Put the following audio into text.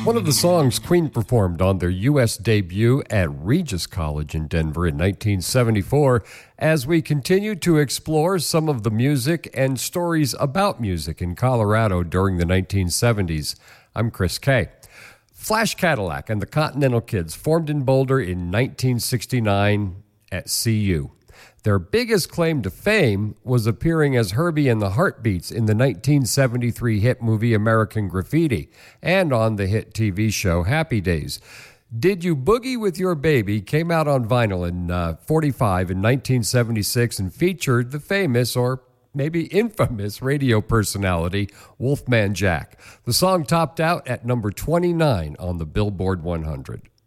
one of the songs Queen performed on their U.S. debut at Regis College in Denver in 1974, as we continue to explore some of the music and stories about music in Colorado during the 1970s. I'm Chris Kay. Flash Cadillac and the Continental Kids formed in Boulder in 1969 at CU. Their biggest claim to fame was appearing as Herbie and the Heartbeats in the 1973 hit movie American Graffiti and on the hit TV show Happy Days. Did You Boogie With Your Baby came out on vinyl in 45 in 1976 and featured the famous, or maybe infamous, radio personality Wolfman Jack. The song topped out at number 29 on the Billboard 100.